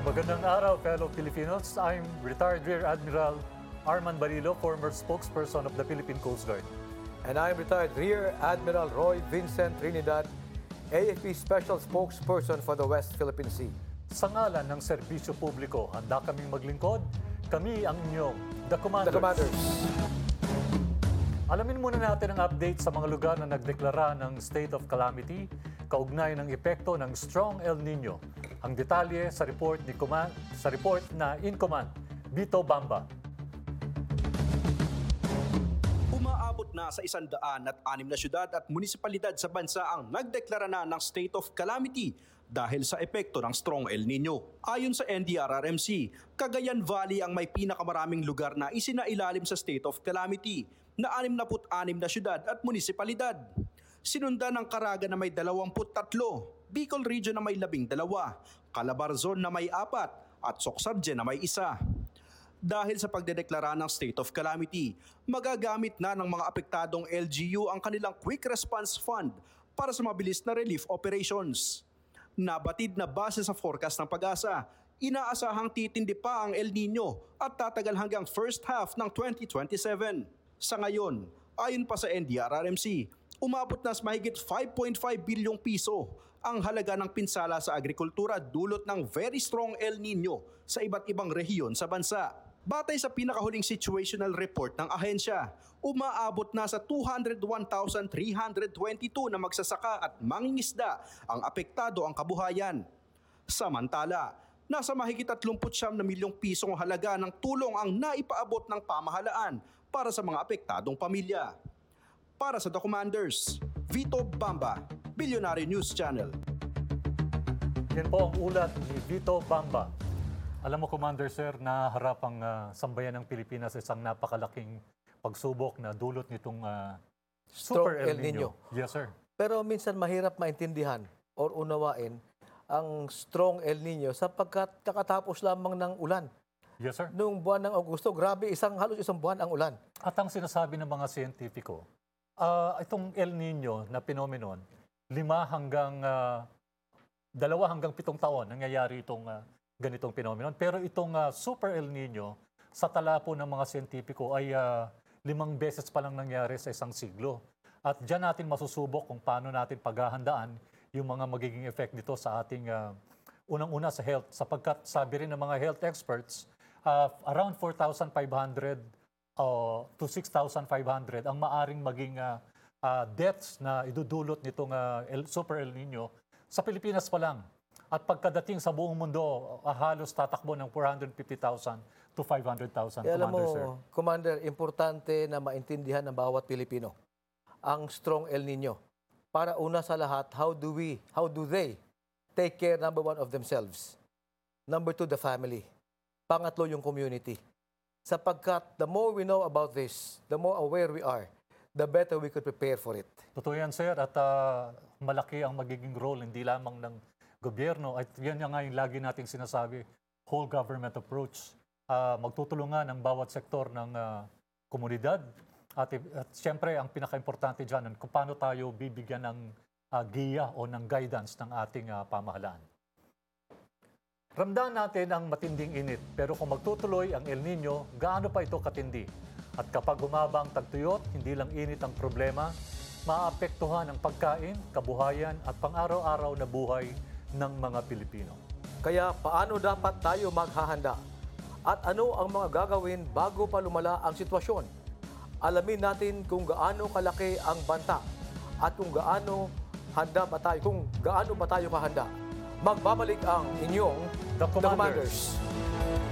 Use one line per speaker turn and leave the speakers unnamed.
Magandang araw, fellow Filipinos. I'm retired Rear Admiral Arman Barilo, former spokesperson of the Philippine Coast Guard.
And I'm retired Rear Admiral Roy Vincent Trinidad, AFP Special Spokesperson for the West Philippine Sea.
Sa ngalan ng serbisyo publiko, handa kaming maglingkod. Kami ang inyong The Commanders. Alamin muna natin ang update sa mga lugar na nagdeklara ng state of calamity kaugnay ng epekto ng strong El Nino. Ang detalye sa report na In Command, Vito Bamba.
Umaabot na sa 106 na syudad at munisipalidad sa bansa ang nagdeklara na ng state of calamity dahil sa epekto ng strong El Nino. Ayon sa NDRRMC, Cagayan Valley ang may pinakamaraming lugar na isinailalim sa state of calamity na 66 na syudad at munisipalidad. Sinundan ng Caraga na may 23, Bicol Region na may 12, Calabarzon na may 4 at Socsargen na may 1. Dahil sa pagdedeklara ng state of calamity, magagamit na ng mga apektadong LGU ang kanilang Quick Response Fund para sa mabilis na relief operations. Nabatid na base sa forecast ng Pag-asa, inaasahang titindi pa ang El Nino at tatagal hanggang first half ng 2027. Sa ngayon, ayon pa sa NDRRMC, umabot na sa mahigit 5.5 bilyong piso ang halaga ng pinsala sa agrikultura dulot ng very strong El Nino sa iba't ibang rehiyon sa bansa. Batay sa pinakahuling situational report ng ahensya, umaabot na sa 201,322 na magsasaka at mangingisda ang apektado ang kabuhayan. Samantala, nasa mahigit 39 na milyong pisong halaga ng tulong ang naipaabot ng pamahalaan para sa mga apektadong pamilya. Para sa The Commanders, Vito Bamba, Billionaire News Channel.
Yan po ang ulat ni Vito Bamba. Alam mo, Commander Sir, naharap ang sambayan ng Pilipinas sa isang napakalaking pagsubok na dulot nitong Super El Nino. Yes, sir.
Pero minsan mahirap maintindihan or unawain ang strong El Nino sapagkat kakatapos lamang ng ulan.
Yes, sir.
Noong buwan ng Agosto, grabe, halos isang buwan ang ulan.
At ang sinasabi ng mga siyentipiko, itong El Nino na phenomenon, 2 hanggang 7 taon nangyayari itong ganitong phenomenon. Pero itong Super El Nino, sa tala po ng mga siyentipiko ay 5 beses pa lang nangyari sa isang siglo. At dyan natin masusubok kung paano natin paghahandaan yung mga magiging effect nito sa ating unang-una sa health. Sapagkat sabi rin ng mga health experts, around 4,500 to 6,500 ang maaring maging deaths na idudulot nitong Super El Nino sa Pilipinas pa lang. At pagkadating sa buong mundo, halos tatakbo ng 450,000 to 500,000.
Alam mo,
Sir.
Commander, importante na maintindihan ng bawat Pilipino ang strong El Nino. Para una sa lahat, how do they take care, number 1, of themselves? Number 2, the family. Pangatlo, yung community. Sapagkat the more we know about this, the more aware we are, the better we could prepare for it.
Totoo yan, sir. At malaki ang magiging role, hindi lamang ng gobyerno. At yan nga yung lagi nating sinasabi, whole government approach. Magtutulungan ang bawat sektor ng komunidad. At siyempre, ang pinaka-importante dyan, kung paano tayo bibigyan ng giya o ng guidance ng ating pamahalaan. Ramdam natin ang matinding init, pero kung magtutuloy ang El Nino, gaano pa ito katindi? At kapag humaba ang tagtuyot, hindi lang init ang problema, maapektuhan ang pagkain, kabuhayan at pang-araw-araw na buhay ng mga Pilipino.
Kaya paano dapat tayo maghahanda? At ano ang mga gagawin bago pa lumala ang sitwasyon? Alamin natin kung gaano kalaki ang banta at kung gaano pa tayo kahanda. Magbabalik ang inyong
The
The
Commanders.
Commanders.